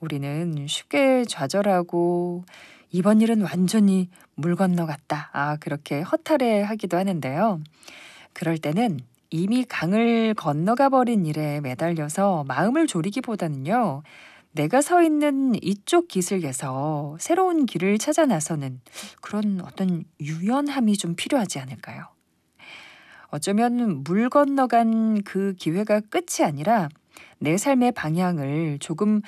우리는 쉽게 좌절하고 이번 일은 완전히 물 건너갔다. 그렇게 허탈해하기도 하는데요. 그럴 때는 이미 강을 건너가 버린 일에 매달려서 마음을 졸이기보다는요. 내가 서 있는 이쪽 기슭에서 새로운 길을 찾아 나서는 그런 어떤 유연함이 좀 필요하지 않을까요? 어쩌면 물 건너간 그 기회가 끝이 아니라 내 삶의 방향을 조금